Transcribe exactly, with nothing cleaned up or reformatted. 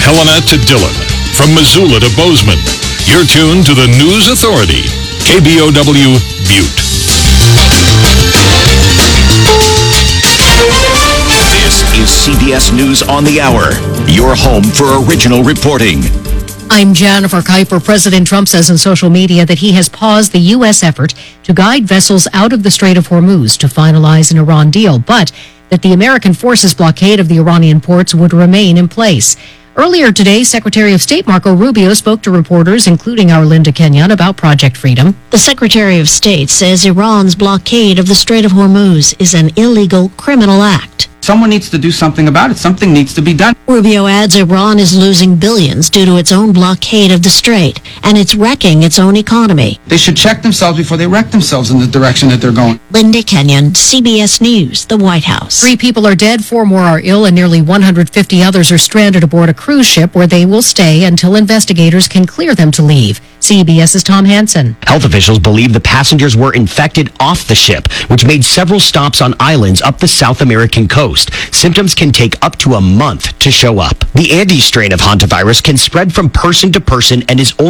Helena to Dillon, from Missoula to Bozeman, you're tuned to the News Authority, K B O W Butte. This is C B S News on the Hour, your home for original reporting. I'm Jennifer Kuiper. President Trump says on social media that he has paused the U S effort to guide vessels out of the Strait of Hormuz to finalize an Iran deal, but that the American forces' blockade of the Iranian ports would remain in place. Earlier today, Secretary of State Marco Rubio spoke to reporters, including our Linda Kenyon, about Project Freedom. The Secretary of State says Iran's blockade of the Strait of Hormuz is an illegal criminal act. Someone needs to do something about it. Something needs to be done. Rubio adds Iran is losing billions due to its own blockade of the strait, and it's wrecking its own economy. They should check themselves before they wreck themselves in the direction that they're going. Linda Kenyon, C B S News, the White House. Three people are dead, four more are ill, and nearly one hundred fifty others are stranded aboard a cruise ship where they will stay until investigators can clear them to leave. CBS's Tom Hansen. Health officials believe the passengers were infected off the ship, which made several stops on islands up the South American coast. Symptoms can take up to a month to show up. The Andes strain of hantavirus can spread from person to person and is only